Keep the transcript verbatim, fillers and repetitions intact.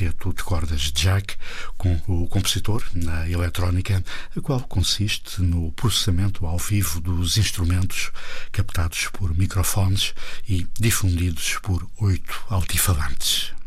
quinteto de cordas Jack com o compositor na eletrónica, a qual consiste no processamento ao vivo dos instrumentos captados por microfones e difundidos por oito altifalantes.